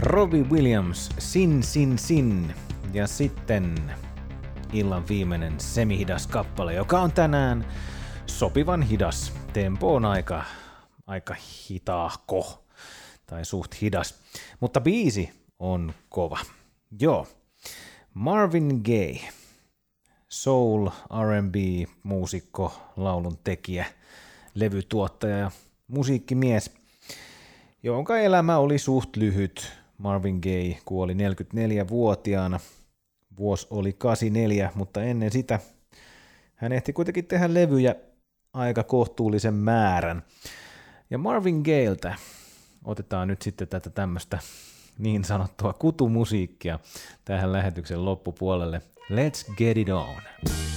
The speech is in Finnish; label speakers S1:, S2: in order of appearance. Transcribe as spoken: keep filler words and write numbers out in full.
S1: Robbie Williams, Sin Sin Sin. Ja sitten illan viimeinen semihidas kappale, joka on tänään sopivan hidas. Tempo on aika, aika hitaahko, tai suht hidas. Mutta biisi on kova. Joo. Marvin Gaye, soul, R and B-muusikko, laulun tekijä, levytuottaja ja musiikkimies, jonka elämä oli suht lyhyt. Marvin Gaye kuoli neljäkymmentäneljävuotiaana. Vuosi oli kahdeksankymmentäneljä, mutta ennen sitä hän ehti kuitenkin tehdä levyjä aika kohtuullisen määrän. Ja Marvin Gayltä otetaan nyt sitten tätä tämmöistä niin sanottua kutumusiikkia tähän lähetyksen loppupuolelle. Let's get it on!